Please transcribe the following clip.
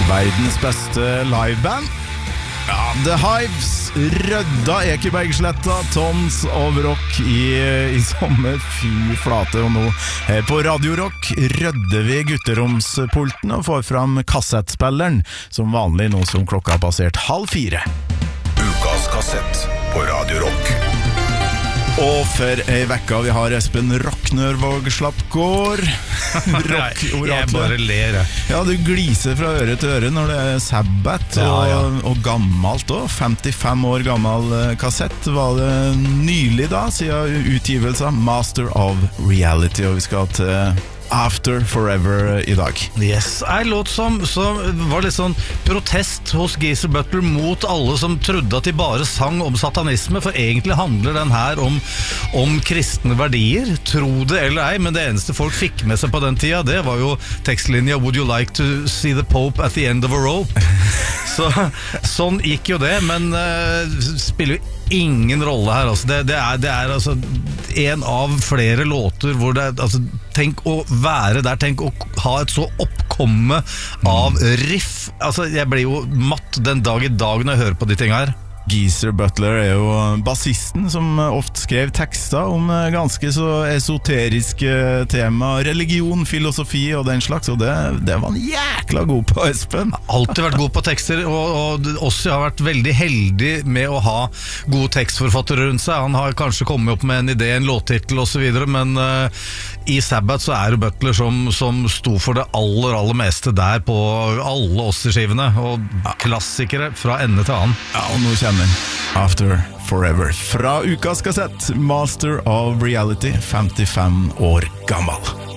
Verdens beste liveband. Ja, The Hives rødda Ekebergsletta, tons of rock i sommer. Fy flate, og nå på Radio Rock rødder vi gutteromspulten og får fram kassettspilleren, som vanlig nå som klokka har passert 3:30. Ukas kassett på Radio Rock. Og for ei vekka vi har Espen Rocknørvåg Slappgård. Jeg bare ler. Ja, du gliser fra øre til øre når det er Sabbath og gammelt også. 55 år gammel kassett var det nylig da, siden utgivelsen Master of Reality, og vi skal til After Forever i dag. Yes, en låt som var litt sånn protest hos Geezer Butler mot alle som trodde at de bare sang om satanisme, for egentlig handler den her om kristne verdier, tro det eller ei, men det eneste folk fikk med seg på den tida, det var jo tekstlinja Would you like to see the Pope at the end of a rope? Sånn gikk jo det, men spiller jo ingen rolle her, altså. Det er altså en av flere låter hvor det altså, tenk å være der, tenk å ha et så oppkomme av riff. Altså, jeg blir jo matt den dag i dag når jeg hører på de tingene her. Geezer Butler er jo bassisten som ofte skrev tekster om ganske så esoteriske tema, religion, filosofi og den slags, og det var han jækla god på, Espen. Alltid vært god på tekster, og Ossi har vært veldig heldig med å ha gode tekstforfattere rundt seg. Han har kanskje kommet opp med en idé, en låttitel og så videre, men i Sabbath så er det Butler som sto for det aller meste der på alle Ossi-skivene, og klassikere fra ende til annen. Ja, og nå kommer After Forever fra ukas kassett Master of Reality, 55 år gammel.